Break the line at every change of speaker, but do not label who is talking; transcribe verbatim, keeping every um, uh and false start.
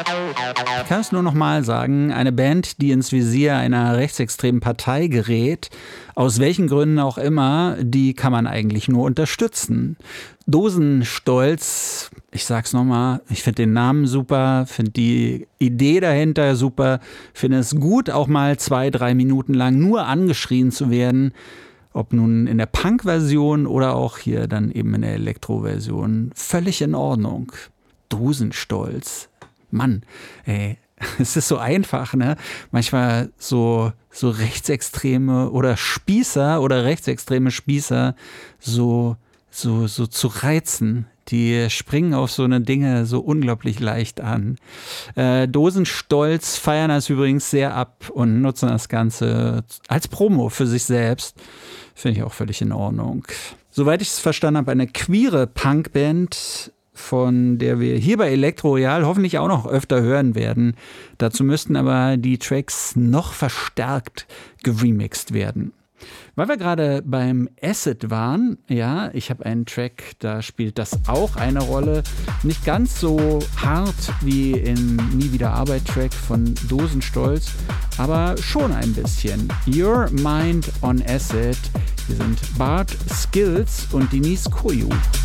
Ich kann es nur noch mal sagen, eine Band, die ins Visier einer rechtsextremen Partei gerät, aus welchen Gründen auch immer, die kann man eigentlich nur unterstützen. Dosenstolz, ich sag's nochmal, ich finde den Namen super, finde die Idee dahinter super, finde es gut, auch mal zwei, drei Minuten lang nur angeschrien zu werden, ob nun in der Punk-Version oder auch hier dann eben in der Elektro-Version. Völlig in Ordnung. Dosenstolz. Mann, ey, es ist so einfach, ne? Manchmal so, so Rechtsextreme oder Spießer oder rechtsextreme Spießer so, so, so zu reizen. Die springen auf so eine Dinge so unglaublich leicht an. Äh, Dosenstolz feiern das übrigens sehr ab und nutzen das Ganze als Promo für sich selbst. Finde ich auch völlig in Ordnung. Soweit ich es verstanden habe, eine queere Punkband, von der wir hier bei Elektro Royal hoffentlich auch noch öfter hören werden. Dazu müssten aber die Tracks noch verstärkt geremixed werden. Weil wir gerade beim Acid waren, ja, ich habe einen Track, da spielt das auch eine Rolle. Nicht ganz so hart wie im Nie wieder Arbeit-Track von Dosenstolz, aber schon ein bisschen. Your Mind on Acid. Hier sind Bart Skills und Denise Koyu.